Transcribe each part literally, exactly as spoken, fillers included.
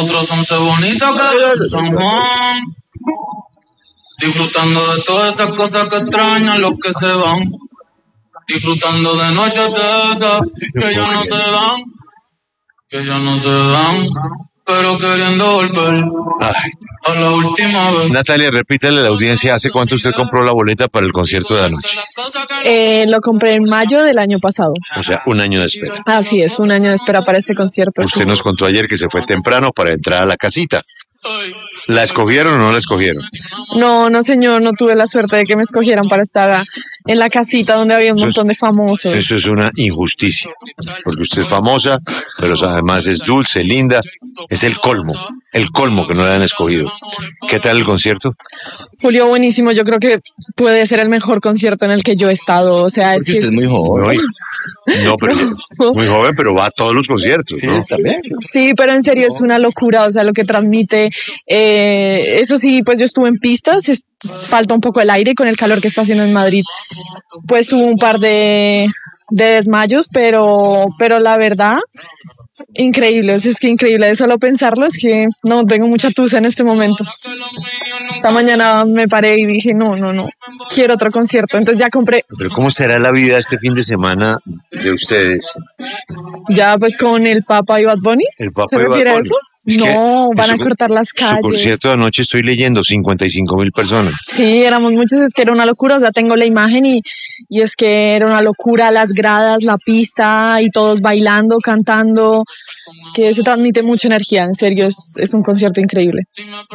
Otros once bonitas que San Juan. Disfrutando de todas esas cosas que extrañan los que se van. Disfrutando de noches de esas que ya no se dan. Que ya no se dan. Pero queriendo volver. Ay. A la última vez. Natalia, repítale a la audiencia, ¿hace cuánto usted compró la boleta para el concierto de anoche? Eh, lo compré en mayo del año pasado. O sea, un año de espera. Así es, un año de espera para este concierto. Usted nos contó ayer que se fue temprano para entrar a la casita. ¿La escogieron o no la escogieron? No, no señor, no tuve la suerte de que me escogieran para estar a, en la casita donde había un Eso montón de famosos. Eso es una injusticia, porque usted es famosa, pero además es dulce, linda, es el colmo, el colmo que no la han escogido. ¿Qué tal el concierto? Julio, buenísimo, yo creo que puede ser el mejor concierto en el que yo he estado, o sea, es Porque que usted es muy joven. No, no, pero muy joven, pero va a todos los conciertos, Sí, ¿no? está bien. sí, pero en serio es una locura, o sea, lo que transmite, eh, eso sí, pues yo estuve en pistas, es, falta un poco el aire con el calor que está haciendo en Madrid, pues hubo un par de, de desmayos, pero, pero la verdad, increíble, o sea, es que increíble, de solo pensarlo es que no, tengo mucha tusa en este momento. Esta mañana me paré y dije, no, no, no, quiero otro concierto, entonces ya compré, Pero ¿cómo será la vida este fin de semana de ustedes? ya pues con el Papa y Bad Bunny, El Papa ¿se y Bad refiere a Bunny. eso? Es que No, van su- a cortar las Su calles. concierto de anoche estoy leyendo, cincuenta y cinco mil personas. Sí, éramos muchos, es que era una locura, o sea, tengo la imagen y, y es que era una locura, las gradas, la pista y todos bailando, cantando, es que se transmite mucha energía, en serio, es, es un concierto increíble.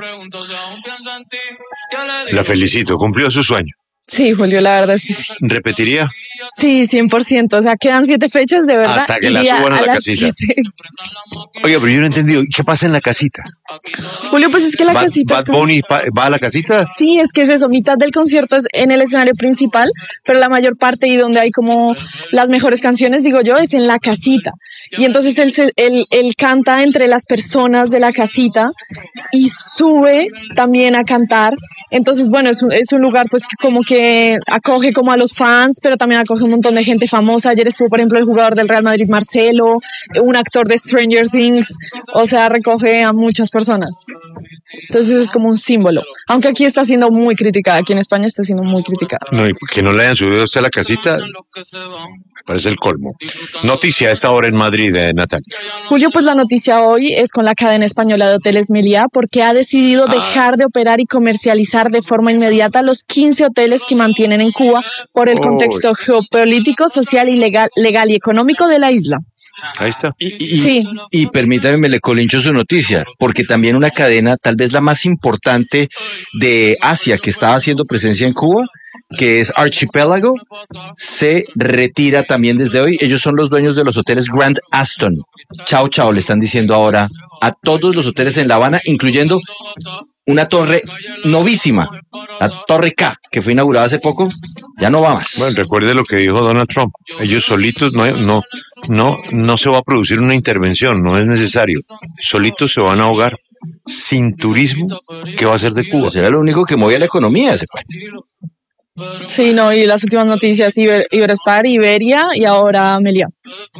La felicito, cumplió su sueño. Sí, Julio, la verdad es que sí. ¿Repetiría? Sí, cien por ciento, o sea, quedan siete fechas, de verdad. Hasta que la iría suban a la las casita. siete. Oiga, pero yo no he entendido, ¿qué pasa en la casita? Julio, pues es que la Bad, casita Bad es como- Bunny pa- va a la casita. Sí, es que es eso, mitad del concierto es en el escenario principal, pero la mayor parte y donde hay como las mejores canciones, digo yo, es en la casita. Y entonces él, se- él, él canta entre las personas de la casita y sube también a cantar. Entonces, bueno, es un, es un lugar pues que como que acoge como a los fans, pero también acoge un montón de gente famosa. Ayer estuvo, por ejemplo, el jugador del Real Madrid, Marcelo, un actor de Stranger Things, o sea, recoge a muchas personas. Entonces eso es como un símbolo. Aunque aquí está siendo muy criticada, aquí en España está siendo muy criticada. No, y que no le hayan subido a usted a la casita, me parece el colmo. Noticia a esta hora en Madrid, eh, Natalia. Julio, pues la noticia hoy es con la cadena española de hoteles Meliá, porque ha decidido dejar de operar y comercializar de forma inmediata los quince hoteles que mantienen en Cuba por el Oh. contexto geopolítico, social y legal, legal y económico de la isla. Ahí está. Y, y, Sí. y permítame, me le colincho su noticia, porque también una cadena, tal vez la más importante de Asia, que está haciendo presencia en Cuba, que es Archipelago, se retira también desde hoy. Ellos son los dueños de los hoteles Grand Aston. Chao, chao, le están diciendo ahora a todos los hoteles en La Habana, incluyendo una torre novísima, la Torre K, que fue inaugurada hace poco, ya no va más. Bueno, recuerde lo que dijo Donald Trump. Ellos solitos no, no, no, no se va a producir una intervención, no es necesario. Solitos se van a ahogar. Sin turismo, ¿qué va a hacer de Cuba? Pues era lo único que movía la economía de ese país. Sí, no, y las últimas noticias, Iber, Iberostar, Iberia y ahora Meliá.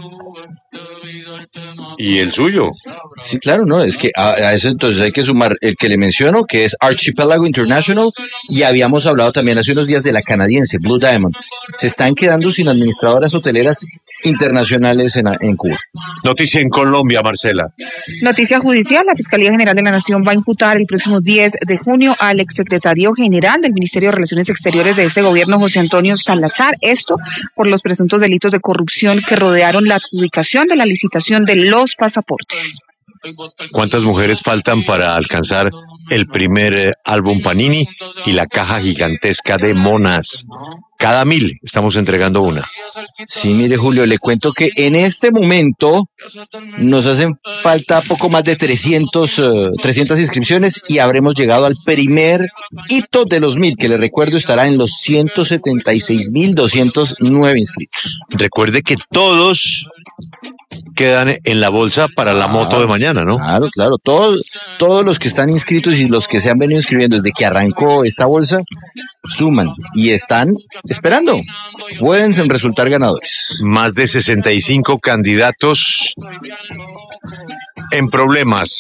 ¿Y el suyo? Sí, claro, no, es que a, a eso entonces hay que sumar el que le menciono, que es Archipelago International, y habíamos hablado también hace unos días de la canadiense, Blue Diamond. Se están quedando sin administradoras hoteleras internacionales en, en Cuba. Noticia en Colombia, Marcela. Noticia judicial, la Fiscalía General de la Nación va a imputar el próximo diez de junio al exsecretario general del Ministerio de Relaciones Exteriores de este gobierno, José Antonio Salazar, esto por los presuntos delitos de corrupción que rodearon la adjudicación de la licitación de los pasaportes. ¿Cuántas mujeres faltan para alcanzar el primer eh, álbum Panini y la caja gigantesca de monas? Cada mil estamos entregando una. Sí, mire, Julio, le cuento que en este momento nos hacen falta poco más de trescientos, uh, trescientas inscripciones y habremos llegado al primer hito de los mil, que le recuerdo estará en los ciento setenta y seis mil doscientos nueve inscritos. Recuerde que todos quedan en la bolsa para la moto de mañana, ¿no? Claro, claro, todos, todos los que están inscritos y los que se han venido inscribiendo desde que arrancó esta bolsa, suman y están esperando. Pueden resultar ganadores. Más de sesenta y cinco candidatos en problemas.